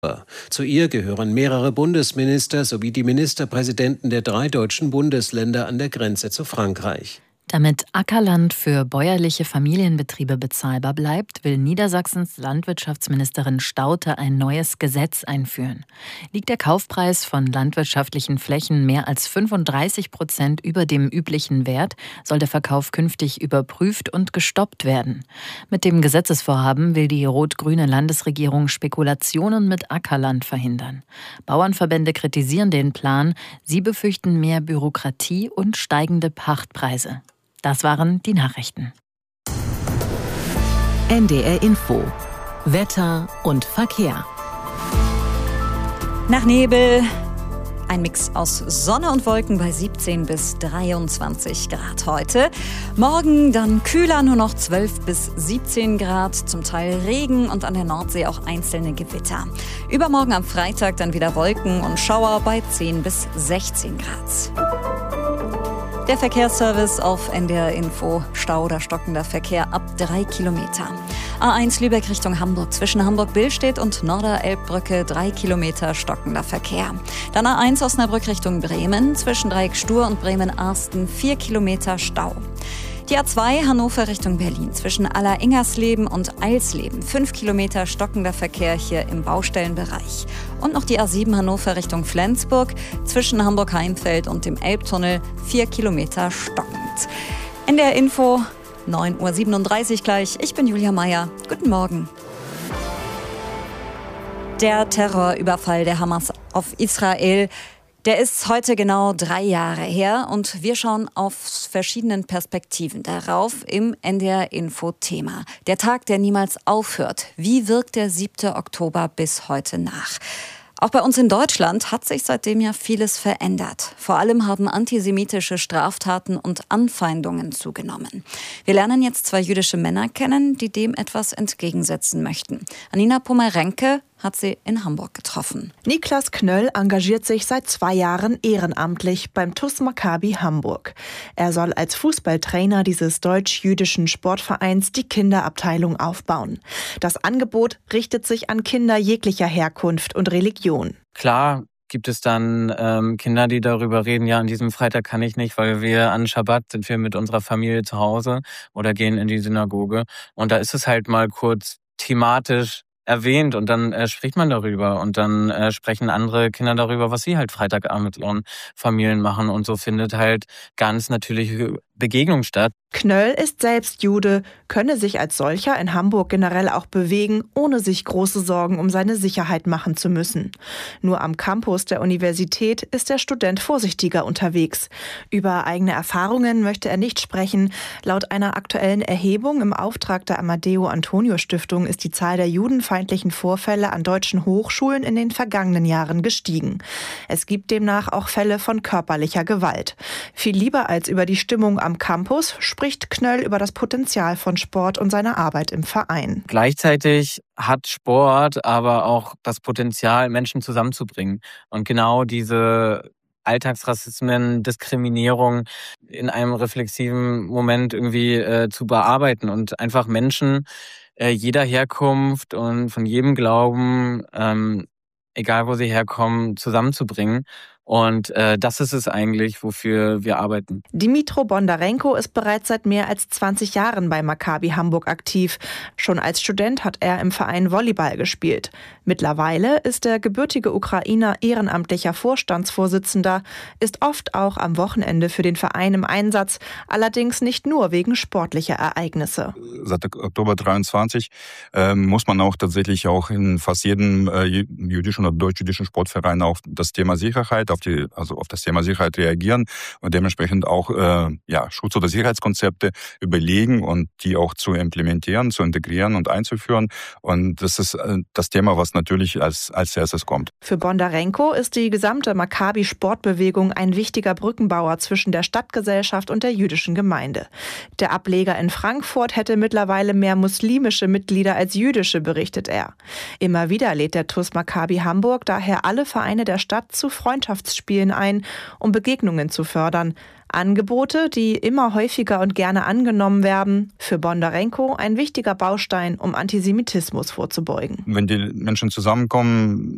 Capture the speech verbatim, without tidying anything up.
Zu ihr gehören mehrere Bundesminister sowie die Ministerpräsidenten der drei deutschen Bundesländer an der Grenze zu Frankreich. Damit Ackerland für bäuerliche Familienbetriebe bezahlbar bleibt, will Niedersachsens Landwirtschaftsministerin Staudte ein neues Gesetz einführen. Liegt der Kaufpreis von landwirtschaftlichen Flächen mehr als fünfunddreißig Prozent über dem üblichen Wert, soll der Verkauf künftig überprüft und gestoppt werden. Mit dem Gesetzesvorhaben will die rot-grüne Landesregierung Spekulationen mit Ackerland verhindern. Bauernverbände kritisieren den Plan. Sie befürchten mehr Bürokratie und steigende Pachtpreise. Das waren die Nachrichten. N D R Info. Wetter und Verkehr. Nach Nebel ein Mix aus Sonne und Wolken bei siebzehn bis dreiundzwanzig Grad heute. Morgen dann kühler, nur noch zwölf bis siebzehn Grad, zum Teil Regen und an der Nordsee auch einzelne Gewitter. Übermorgen am Freitag dann wieder Wolken und Schauer bei zehn bis sechzehn Grad. Der Verkehrsservice auf N D R Info. Stau oder stockender Verkehr ab drei Kilometer. A eins Lübeck Richtung Hamburg. Zwischen Hamburg-Billstedt und Norderelbbrücke drei Kilometer stockender Verkehr. Dann A eins Osnabrück Richtung Bremen. Zwischen Dreieck Stur und Bremen-Arsten vier Kilometer Stau. Die A zwei Hannover Richtung Berlin. Zwischen Aller-Ingersleben und Eilsleben fünf Kilometer stockender Verkehr hier im Baustellenbereich. Und noch die A sieben Hannover Richtung Flensburg. Zwischen Hamburg-Heimfeld und dem Elbtunnel vier Kilometer stockend. N D R Info, neun Uhr siebenunddreißig gleich. Ich bin Julia Meyer. Guten Morgen. Der Terrorüberfall der Hamas auf Israel, der ist heute genau drei Jahre her und wir schauen aus verschiedenen Perspektiven darauf im N D R Info-Thema. Der Tag, der niemals aufhört. Wie wirkt der siebte Oktober bis heute nach? Auch bei uns in Deutschland hat sich seitdem ja vieles verändert. Vor allem haben antisemitische Straftaten und Anfeindungen zugenommen. Wir lernen jetzt zwei jüdische Männer kennen, die dem etwas entgegensetzen möchten. Anina Pomerenke hat sie in Hamburg getroffen. Niklas Knöll engagiert sich seit zwei Jahren ehrenamtlich beim TuS Maccabi Hamburg. Er soll als Fußballtrainer dieses deutsch-jüdischen Sportvereins die Kinderabteilung aufbauen. Das Angebot richtet sich an Kinder jeglicher Herkunft und Religion. Klar gibt es dann ähm, Kinder, die darüber reden, ja, an diesem Freitag kann ich nicht, weil wir an Schabbat sind wir mit unserer Familie zu Hause oder gehen in die Synagoge. Und da ist es halt mal kurz thematisch erwähnt und dann äh, spricht man darüber und dann äh, sprechen andere Kinder darüber, was sie halt Freitagabend mit ihren Familien machen und so findet halt ganz natürliche Begegnung statt. Knöll ist selbst Jude, könne sich als solcher in Hamburg generell auch bewegen, ohne sich große Sorgen um seine Sicherheit machen zu müssen. Nur am Campus der Universität ist der Student vorsichtiger unterwegs. Über eigene Erfahrungen möchte er nicht sprechen. Laut einer aktuellen Erhebung im Auftrag der Amadeo-Antonio-Stiftung ist die Zahl der judenfeindlichen Vorfälle an deutschen Hochschulen in den vergangenen Jahren gestiegen. Es gibt demnach auch Fälle von körperlicher Gewalt. Viel lieber als über die Stimmung am Campus spricht Knöll über das Potenzial von Sport und seiner Arbeit im Verein. Gleichzeitig hat Sport aber auch das Potenzial, Menschen zusammenzubringen. Und genau diese Alltagsrassismen, Diskriminierung in einem reflexiven Moment irgendwie äh, zu bearbeiten und einfach Menschen äh, jeder Herkunft und von jedem Glauben, ähm, egal wo sie herkommen, zusammenzubringen. Und äh, das ist es eigentlich, wofür wir arbeiten. Dimitro Bondarenko ist bereits seit mehr als zwanzig Jahren bei Maccabi Hamburg aktiv. Schon als Student hat er im Verein Volleyball gespielt. Mittlerweile ist der gebürtige Ukrainer ehrenamtlicher Vorstandsvorsitzender, ist oft auch am Wochenende für den Verein im Einsatz, allerdings nicht nur wegen sportlicher Ereignisse. Seit Oktober dreiundzwanzig äh, muss man auch tatsächlich auch in fast jedem äh, jüdischen oder deutsch-jüdischen Sportverein auf das Thema Sicherheit, auf die, also auf das Thema Sicherheit reagieren und dementsprechend auch äh, ja, Schutz- oder Sicherheitskonzepte überlegen und die auch zu implementieren, zu integrieren und einzuführen. Und das ist äh, das Thema, was natürlich als, als erstes kommt. Für Bondarenko ist die gesamte Maccabi-Sportbewegung ein wichtiger Brückenbauer zwischen der Stadtgesellschaft und der jüdischen Gemeinde. Der Ableger in Frankfurt hätte mittlerweile mehr muslimische Mitglieder als jüdische, berichtet er. Immer wieder lädt der TuS Maccabi Hamburg daher alle Vereine der Stadt zu Freundschaftsspielen ein, um Begegnungen zu fördern. Angebote, die immer häufiger und gerne angenommen werden, für Bondarenko ein wichtiger Baustein, um Antisemitismus vorzubeugen. Wenn die Menschen zusammenkommen,